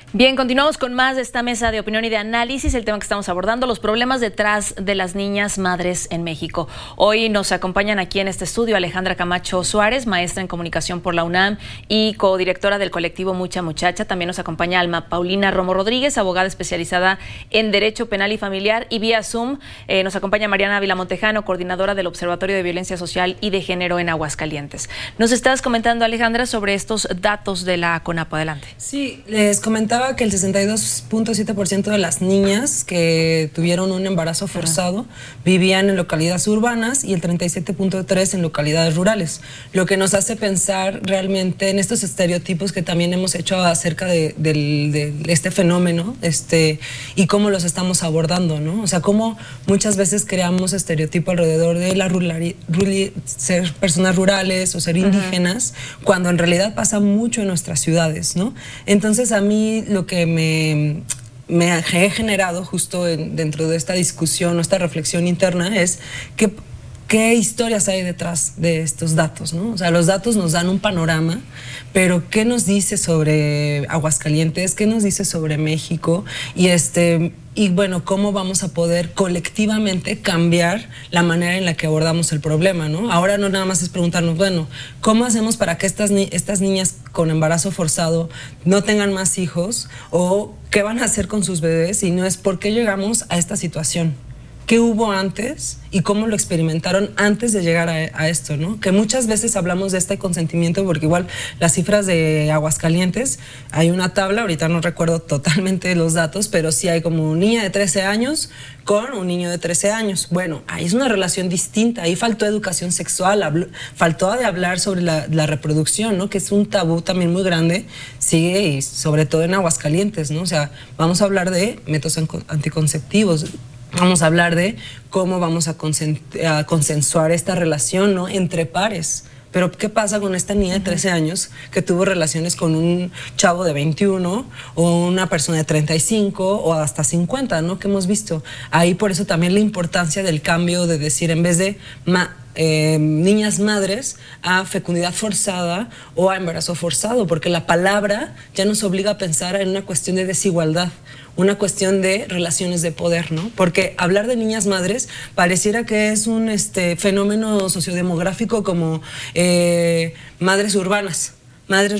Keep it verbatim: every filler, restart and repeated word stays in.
Bien, continuamos con más de esta mesa de opinión y de análisis. El tema que estamos abordando, los problemas detrás de las niñas madres en México. Hoy nos acompañan aquí en este estudio Alejandra Camacho Suárez, maestra en comunicación por la UNAM y codirectora del colectivo Mucha Muchacha. También nos acompaña Alma Paulina Romo Rodríguez, abogada especializada en Derecho Penal y Familiar. Y vía Zoom eh, nos acompaña Mariana Ávila Montejano, coordinadora del Observatorio de Violencia Social y de Género en Aguascalientes. Nos estás comentando, Alejandra, sobre estos datos de la CONAPO. Adelante. Sí, les comentaba que el sesenta y dos punto siete por ciento de las niñas que tuvieron un embarazo forzado vivían en localidades urbanas y el treinta y siete punto tres por ciento en localidades rurales, lo que nos hace pensar realmente en estos estereotipos que también hemos hecho acerca de, de, de, de este fenómeno este, y cómo los estamos abordando, ¿no? O sea, cómo muchas veces creamos estereotipos alrededor de la rural, rural, ser personas rurales o ser indígenas, uh-huh. cuando en realidad pasa mucho en nuestras ciudades, ¿no? Entonces a mí lo que me, me he generado justo en, dentro de esta discusión o esta reflexión interna es que qué historias hay detrás de estos datos, ¿no? O sea, los datos nos dan un panorama, pero ¿qué nos dice sobre Aguascalientes? ¿Qué nos dice sobre México? Y este... Y bueno, cómo vamos a poder colectivamente cambiar la manera en la que abordamos el problema, ¿no? Ahora no nada más es preguntarnos, bueno, ¿cómo hacemos para que estas, ni estas niñas con embarazo forzado no tengan más hijos? ¿O qué van a hacer con sus bebés? Y no es por qué llegamos a esta situación. ¿Qué hubo antes y cómo lo experimentaron antes de llegar a, a esto, ¿no? Que muchas veces hablamos de este consentimiento porque igual las cifras de Aguascalientes, hay una tabla, ahorita no recuerdo totalmente los datos, pero sí hay como una niña de trece años con un niño de trece años. Bueno, ahí es una relación distinta, ahí faltó educación sexual, habló, faltó de hablar sobre la, la reproducción, ¿no? Que es un tabú también muy grande, sigue y sobre todo en Aguascalientes, ¿no? O sea, vamos a hablar de métodos anticonceptivos. Vamos a hablar de cómo vamos a, a consensuar esta relación, ¿no? Entre pares. Pero ¿qué pasa con esta niña de trece años que tuvo relaciones con un chavo de veintiuno o una persona de treinta y cinco o hasta cincuenta, ¿no? Que hemos visto. Ahí por eso también la importancia del cambio de decir, en vez de ma eh, niñas madres, a fecundidad forzada o a embarazo forzado, porque la palabra ya nos obliga a pensar en una cuestión de desigualdad, una cuestión de relaciones de poder, ¿no? Porque hablar de niñas madres pareciera que es un este, fenómeno sociodemográfico como eh, madres urbanas, madres